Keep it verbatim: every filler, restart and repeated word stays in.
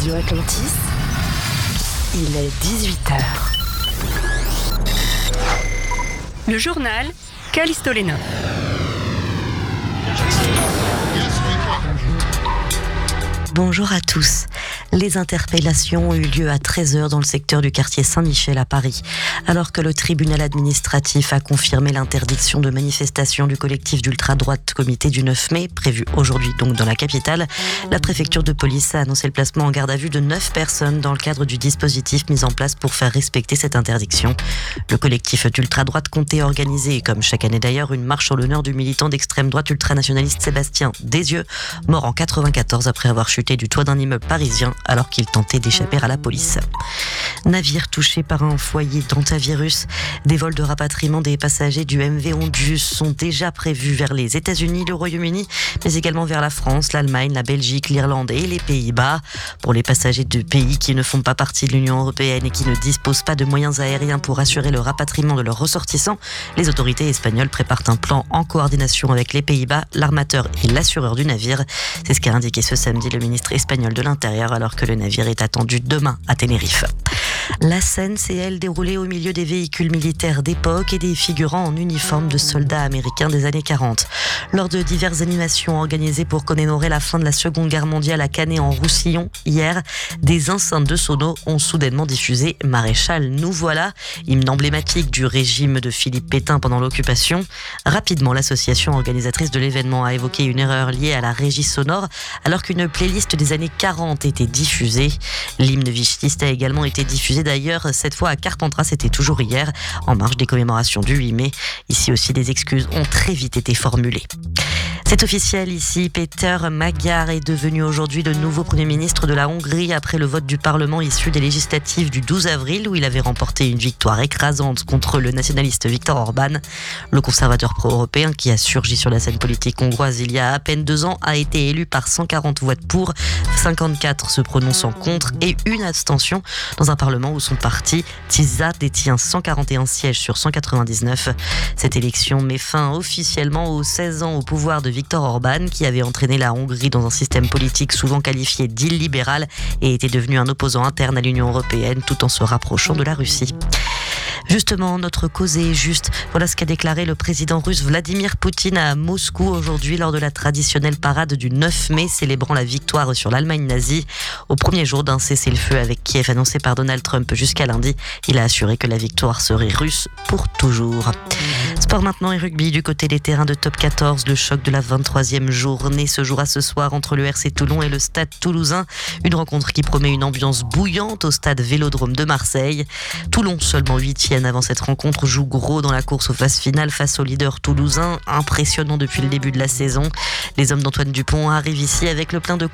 Radio Atlantis, il est dix-huit heures. Le journal Callisto Lenov. Bonjour à tous. Les interpellations ont eu lieu à treize heures dans le secteur du quartier Saint-Michel à Paris. Alors que le tribunal administratif a confirmé l'interdiction de manifestation du collectif d'ultra-droite Comité du neuf mai, prévu aujourd'hui donc dans la capitale, la préfecture de police a annoncé le placement en garde à vue de neuf personnes dans le cadre du dispositif mis en place pour faire respecter cette interdiction. Le collectif d'ultra-droite comptait organiser, comme chaque année d'ailleurs, une marche en l'honneur du militant d'extrême droite ultranationaliste Sébastien Desieux, mort en quatre-vingt-quatorze après avoir chuté du toit d'un immeuble parisien alors qu'il tentait d'échapper à la police. Navire touché par un foyer d'antivirus. Des vols de rapatriement des passagers du M V Ondius sont déjà prévus vers les États-Unis, le Royaume-Uni, mais également vers la France, l'Allemagne, la Belgique, l'Irlande et les Pays-Bas. Pour les passagers de pays qui ne font pas partie de l'Union européenne et qui ne disposent pas de moyens aériens pour assurer le rapatriement de leurs ressortissants, les autorités espagnoles préparent un plan en coordination avec les Pays-Bas, l'armateur et l'assureur du navire. C'est ce qu'a indiqué ce samedi le ministre espagnol de l'Intérieur alors que le navire est attendu demain à Tenerife. La scène s'est, elle, déroulée au milieu des véhicules militaires d'époque et des figurants en uniforme de soldats américains des années quarante. Lors de diverses animations organisées pour commémorer la fin de la Seconde Guerre mondiale à Canet-en-Roussillon, hier, des enceintes de sonos ont soudainement diffusé « Maréchal, nous voilà », hymne emblématique du régime de Philippe Pétain pendant l'occupation. Rapidement, l'association organisatrice de l'événement a évoqué une erreur liée à la régie sonore alors qu'une playlist des années quarante était diffusée. L'hymne vichyste a également été diffusé d'ailleurs, cette fois à Carpentras, c'était toujours hier, en marge des commémorations du huit mai. Ici aussi, des excuses ont très vite été formulées. C'est officiel ici, Péter Magyar est devenu aujourd'hui le nouveau Premier ministre de la Hongrie après le vote du Parlement issu des législatives du douze avril où il avait remporté une victoire écrasante contre le nationaliste Viktor Orban. Le conservateur pro-européen qui a surgi sur la scène politique hongroise il y a à peine deux ans a été élu par cent quarante voix pour, cinquante-quatre se prononçant contre et une abstention dans un Parlement où son parti, TISA, détient cent quarante et un sièges sur cent quatre-vingt-dix-neuf. Cette élection met fin officiellement aux seize ans au pouvoir de Viktor Orban, qui avait entraîné la Hongrie dans un système politique souvent qualifié d'illibéral et était devenu un opposant interne à l'Union européenne tout en se rapprochant de la Russie. Justement, notre cause est juste. Voilà ce qu'a déclaré le président russe Vladimir Poutine à Moscou aujourd'hui lors de la traditionnelle parade du neuf mai célébrant la victoire sur l'Allemagne nazie. Au premier jour d'un cessez-le-feu avec Kiev annoncé par Donald Trump jusqu'à lundi, il a assuré que la victoire serait russe pour toujours. Sport maintenant et rugby du côté des terrains de top quatorze. Le choc de la vingt-troisième journée se jouera ce soir entre le R C Toulon et le Stade Toulousain. Une rencontre qui promet une ambiance bouillante au stade Vélodrome de Marseille. Toulon, seulement huitième avant cette rencontre, joue gros dans la course aux phases finales face au leader toulousain, impressionnant depuis le début de la saison. Les hommes d'Antoine Dupont arrivent ici avec le plein de